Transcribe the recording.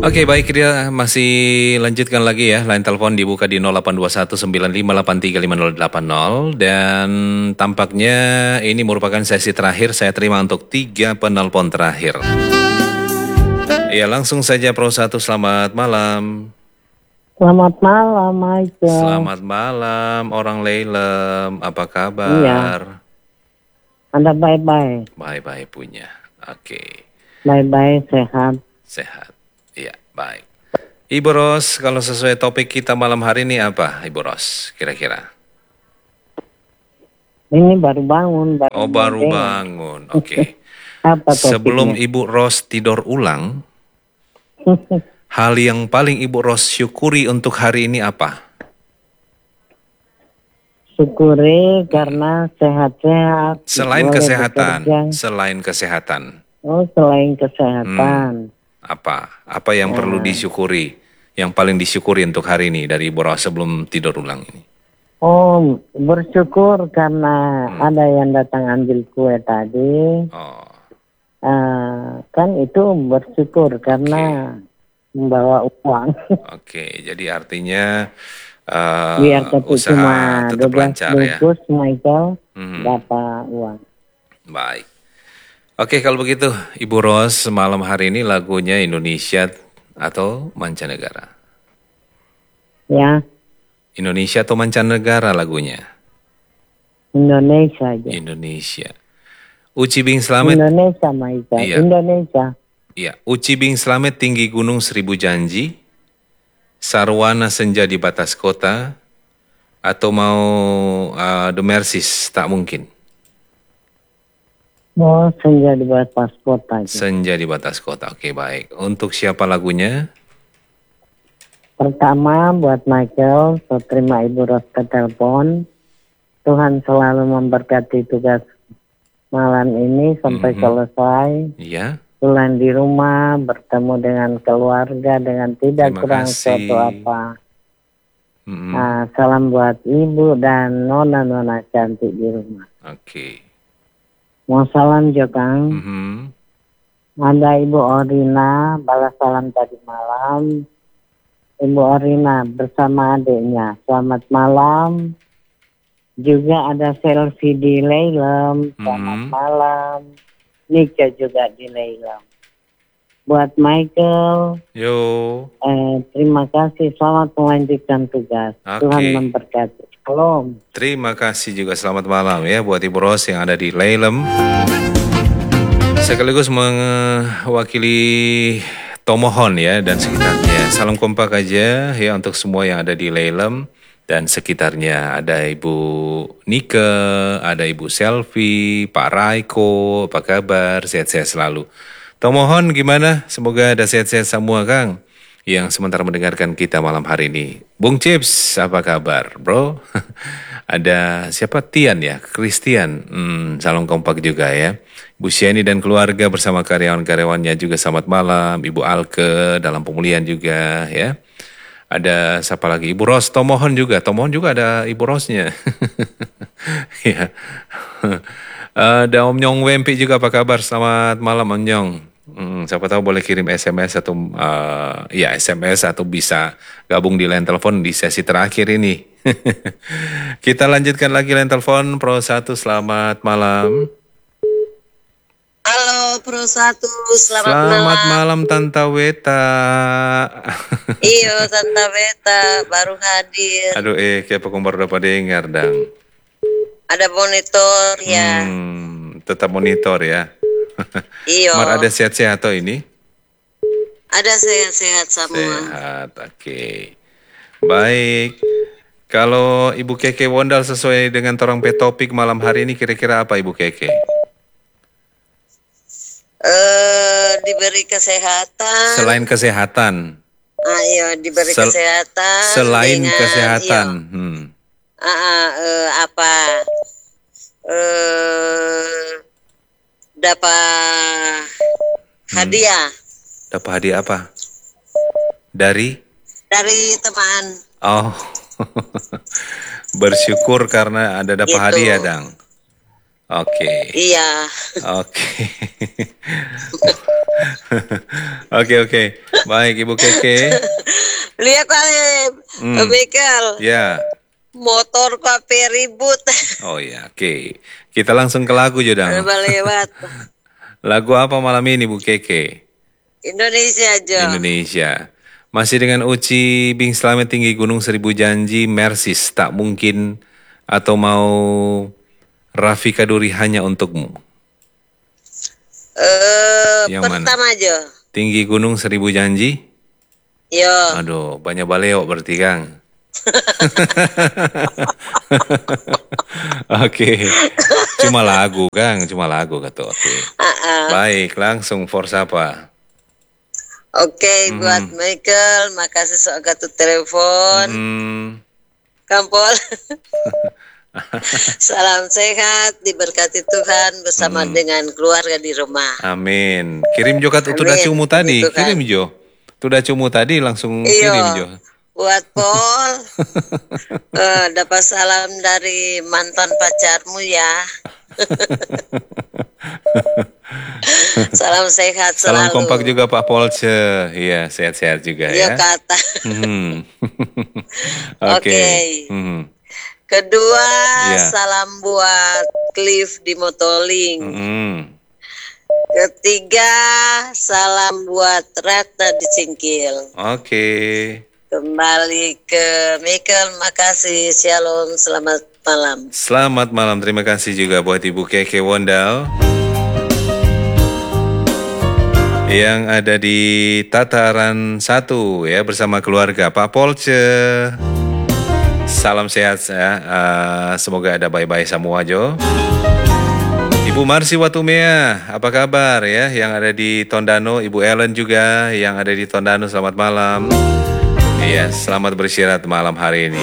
Oke, baik, dia masih lanjutkan lagi ya. Line telepon dibuka di 082195835080 dan tampaknya ini merupakan sesi terakhir saya terima untuk 3 penelpon terakhir. Ya, langsung saja Pro 1, selamat malam. Selamat malam, Michael. Selamat malam, orang Leilem. Apa kabar? Iya. Anda baik-baik? Baik-baik punya. Oke. Baik-baik, sehat. Sehat. Iya, baik. Ibu Ros, kalau sesuai topik kita malam hari ini apa, Ibu Ros, kira-kira? Ini baru bangun. Baru bangun. Oke. Apa Sebelum topiknya? Ibu Ros tidur ulang, hal yang paling Ibu Ros syukuri untuk hari ini apa? Syukuri karena sehat-sehat. Selain boleh kesehatan, bekerja. selain kesehatan. Oh, selain kesehatan. Apa yang perlu disyukuri? Yang paling disyukuri untuk hari ini dari Ibu Ros sebelum tidur ulang ini? Oh, bersyukur karena ada yang datang ambil kue tadi. Oh, Kan itu bersyukur karena membawa uang. oke. Jadi artinya Biar tetap usaha cuma tetap 12 lancar ya. bungkus, Michael, dapat uang. Baik. Oke, kalau begitu Ibu Ros malam hari ini lagunya Indonesia atau mancanegara? Ya, Indonesia atau mancanegara lagunya? Indonesia aja. Indonesia. Uci Bing Slamet. Indonesia, Michael. Iya. Indonesia. Iya, Uci Bing Slamet, Tinggi Gunung Seribu Janji, Sarwana Senja di Batas Kota, atau mau The Mercies, Tak Mungkin? Oh, senja di batas kota. Senja di Batas Kota, oke baik. Untuk siapa lagunya? Pertama, buat Michael, saya terima Ibu Ros ke telepon. Tuhan selalu memberkati tugas malam ini sampai selesai. Iya. Pulang di rumah, bertemu dengan keluarga dengan tidak Terima kurang kasih. suatu apa. Salam buat Ibu dan nona-nona cantik di rumah. Oke. Mau salam juga, Kang. Ada Ibu Orina, balas salam tadi malam. Ibu Orina bersama adiknya, selamat malam. Juga ada Selfie di Leilem, selamat malam. Nika juga di Leilem. Buat Michael, Yo. terima kasih, selamat melanjutkan tugas. Oke. Tuhan memberkati. Shalom. Terima kasih juga, selamat malam ya buat Ibu Ros yang ada di Leilem. Sekaligus mewakili Tomohon ya dan sekitarnya. Salam kompak aja ya untuk semua yang ada di Leilem dan sekitarnya. Ada Ibu Nike, ada Ibu Selfie, Pak Raiko, apa kabar? Sehat-sehat selalu. Tomohon gimana? Semoga ada sehat-sehat semua, Kang, yang sementara mendengarkan kita malam hari ini. Bung Chips, apa kabar, bro? Ada siapa? Tian ya? Christian. Salam kompak juga ya. Bu Syeni dan keluarga bersama karyawan-karyawannya juga selamat malam. Ibu Alke dalam pemulihan juga ya. Ada siapa lagi? Ibu Ros Tomohon juga. Tomohon juga ada Ibu Rosnya. Ya. Ada Om Nyong Wempi juga, apa kabar? Selamat malam Om Nyong. Siapa tahu boleh kirim SMS atau SMS atau bisa gabung di line telepon di sesi terakhir ini. Kita lanjutkan lagi line telepon Pro 1, selamat malam. Halo Pro 1, selamat malam. Selamat malam Tanta Weta. Iyo Tanta Beta baru hadir. Aduh kayak baru dapat dengar dang. Ada monitor ya. Tetap monitor ya. Iyo. Mar ada sehat-sehat atau ini? Ada sehat-sehat semua. Sehat, oke. Baik. Kalau Ibu Keke Wondal sesuai dengan torang topik malam hari ini kira-kira apa Ibu Keke? Diberi kesehatan. Selain kesehatan. Ayo diberi kesehatan. Selain dengan, kesehatan. Dapat hadiah. Dapat hadiah apa? Dari teman. bersyukur karena ada dapat Gitu. hadiah dang. Oke. Iya. Oke. Oke. Baik, Ibu Keke. Lihat kali, Michael. Ya. Motor kape ribut. Oh ya, oke. Kita langsung ke lagu, Jodang. Ada lewat. Lagu apa malam ini, Bu Keke? Indonesia aja. Indonesia. Masih dengan Uci Bing Slamet Tinggi Gunung Seribu Janji, Mersis Tak Mungkin, atau mau Raffi Kaduri Hanya Untukmu? Yang Pertama mana? aja. Tinggi Gunung Seribu Janji? Yo. Aduh, banyak baleo berarti, Kang. Oke. Cuma lagu, Kang. Cuma lagu, kata. Oke. Baik, langsung force apa? Oke, buat Michael, makasih soal kartu telepon. Kampol. Salam sehat, diberkati Tuhan bersama dengan keluarga di rumah. Amin. Kirim Jo kat udah cumu tadi. Kirim Jo. Tudah cumu tadi langsung kirim Jo. Buat Paul. Dapat salam dari mantan pacarmu ya. Salam sehat selalu. Salam kompak juga Pak Polce. Iya, sehat-sehat juga ya. Iya kata. Oke. Kedua, salam buat Cliff di Motoling. Ketiga, salam buat Ratna di Cingkil. Oke. Kembali ke Michael, makasih. Shalom, selamat malam. Selamat malam, terima kasih juga buat Ibu Keke Wondal yang ada di Tataran 1 ya bersama keluarga Pak Polce. Salam sehat ya. Semoga ada bye-bye semua Jo. Ibu Marsi Watumea, apa kabar ya yang ada di Tondano? Ibu Ellen juga yang ada di Tondano, selamat malam. Iya, selamat beristirahat malam hari ini.